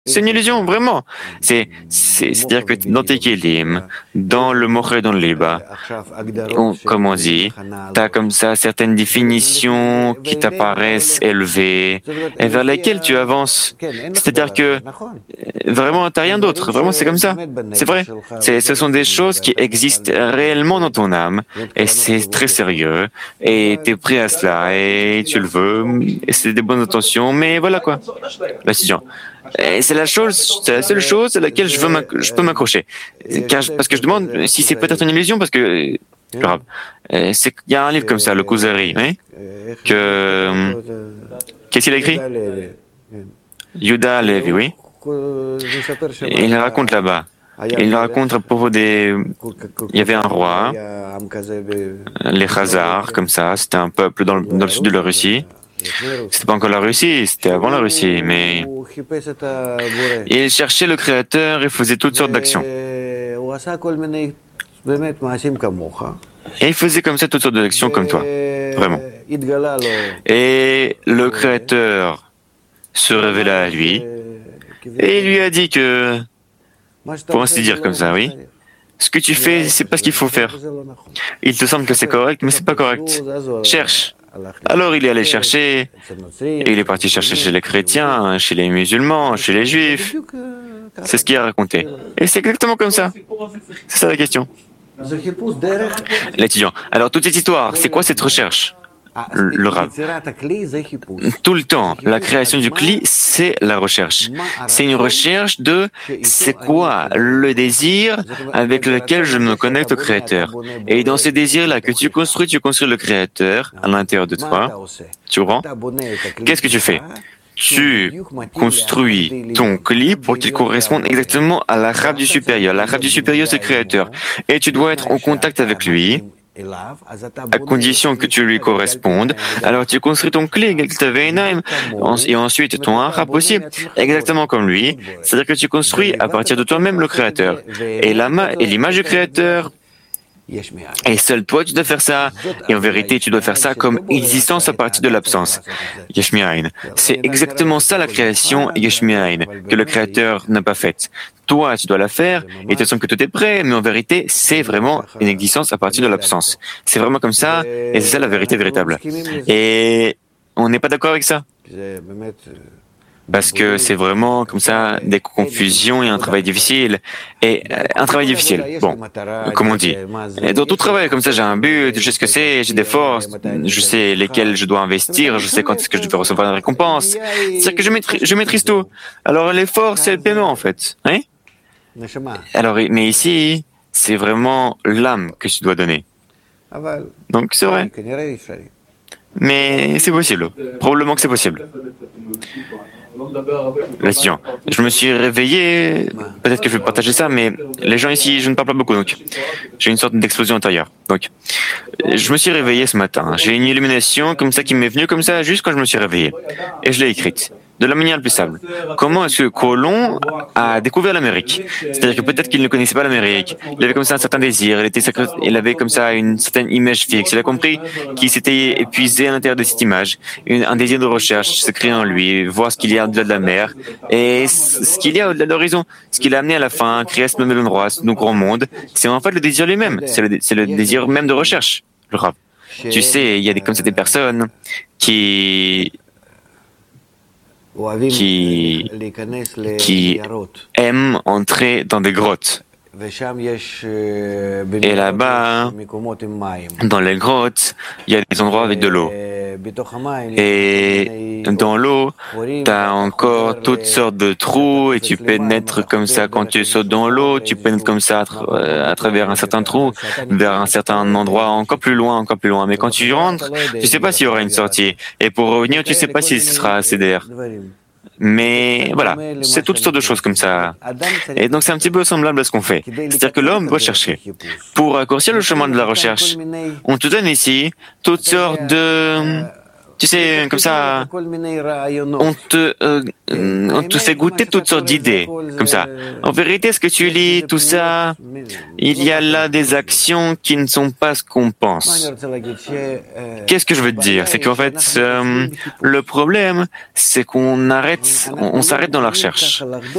C'est une illusion, vraiment. C'est-à-dire que dans tes kelim, dans le moche et dans le liba, comme on dit, tu as comme ça certaines définitions qui t'apparaissent élevées et vers lesquelles tu avances. C'est-à-dire que vraiment, tu n'as rien d'autre. Vraiment, c'est comme ça. C'est vrai. Ce sont des choses qui existent réellement dans ton âme et c'est très sérieux et tu es prêt à cela et tu le veux et c'est des bonnes intentions, mais voilà quoi. La décision. Et c'est la seule chose à laquelle je peux m'accrocher. Parce que je demande si c'est peut-être une illusion, parce que, grave, il y a un livre comme ça, le Kuzari, hein, qu'est-ce qu'il a écrit? Yuda Levi, oui. Et il raconte là-bas. Il raconte à propos il y avait un roi, les Khazars, comme ça, c'était un peuple dans le sud de la Russie. C'était pas encore la Russie, c'était avant la Russie, mais il cherchait le Créateur et faisait toutes sortes d'actions. Et il faisait comme ça toutes sortes d'actions comme toi, vraiment. Et le Créateur se révéla à lui et il lui a dit que, pour ainsi dire comme ça, oui, ce que tu fais, c'est pas ce qu'il faut faire. Il te semble que c'est correct, mais c'est pas correct. Cherche. Alors il est allé chercher, et il est parti chercher chez les chrétiens, chez les musulmans, chez les juifs. C'est ce qu'il a raconté. Et c'est exactement comme ça. C'est ça la question. L'étudiant. Alors toute cette histoire, c'est quoi cette recherche? Le Rav. Tout le temps, la création du Kli, c'est la recherche. C'est une recherche de c'est quoi le désir avec lequel je me connecte au Créateur. Et dans ce désir-là que tu construis le Créateur à l'intérieur de toi. Tu comprends? Qu'est-ce que tu fais? Tu construis ton Kli pour qu'il corresponde exactement à la Rav du supérieur. La Rav du supérieur, c'est le Créateur. Et tu dois être en contact avec lui, à condition que tu lui correspondes. Alors tu construis ton Kli, et ensuite ton Harap aussi, exactement comme lui. C'est-à-dire que tu construis à partir de toi-même le Créateur. Et l'image du Créateur. Et seul toi, tu dois faire ça. Et en vérité, tu dois faire ça comme existence à partir de l'absence. Yeshmiaïn. C'est exactement ça la création Yeshmiaïn, que le Créateur n'a pas faite. Toi, tu dois la faire, et tu sens que tout est prêt, mais en vérité, c'est vraiment une existence à partir de l'absence. C'est vraiment comme ça, et c'est ça la vérité véritable. Et on n'est pas d'accord avec ça. Parce que c'est vraiment comme ça des confusions et un travail difficile. Et un travail difficile, bon, comme on dit. Et dans tout travail comme ça, j'ai un but, je sais ce que c'est, j'ai des forces, je sais lesquelles je dois investir, je sais quand est-ce que je vais recevoir une récompense. C'est-à-dire que je maîtrise tout. Alors les forces, c'est le paiement en fait. Hein? Alors, mais ici, c'est vraiment l'âme que tu dois donner. Donc c'est vrai. Mais c'est possible. Probablement que c'est possible. Question. Je me suis réveillé, peut-être que je vais partager ça, mais les gens ici, je ne parle pas beaucoup, donc j'ai une sorte d'explosion intérieure. Donc, je me suis réveillé ce matin. J'ai une illumination comme ça qui m'est venue comme ça juste quand je me suis réveillé. Et je l'ai écrite. De la manière la plus simple. Comment est-ce que Colomb a découvert l'Amérique? C'est-à-dire que peut-être qu'il ne connaissait pas l'Amérique. Il avait comme ça un certain désir. Il avait comme ça une certaine image fixe. Il a compris qu'il s'était épuisé à l'intérieur de cette image. Un désir de recherche se crée en lui, voir ce qu'il y a au-delà de la mer et ce qu'il y a au-delà de l'horizon. Ce qu'il a amené à la fin, créer ce même endroit, ce grand monde. C'est en fait le désir lui-même. C'est le désir même de recherche. Le rap. Tu sais, il y a comme ça des personnes qui aiment entrer dans des grottes. Et là-bas, dans les grottes, il y a des endroits avec de l'eau. Et dans l'eau, tu as encore toutes sortes de trous et tu pénètres comme ça. Quand tu sautes dans l'eau, tu pénètres comme ça à travers un certain trou, vers un certain endroit encore plus loin, encore plus loin. Mais quand tu rentres, tu sais pas s'il y aura une sortie. Et pour revenir, tu sais pas si ce sera assez d'air. Mais voilà, c'est toutes sortes de choses comme ça. Et donc c'est un petit peu semblable à ce qu'on fait. C'est-à-dire que l'homme doit chercher. Pour raccourcir le chemin de la recherche, on te donne ici toutes sortes Tu sais, comme ça, on te fait goûter toutes sortes d'idées, comme ça. En vérité, ce que tu lis, tout ça, il y a là des actions qui ne sont pas ce qu'on pense. Qu'est-ce que je veux te dire? C'est qu'en fait, le problème, c'est on s'arrête dans la recherche.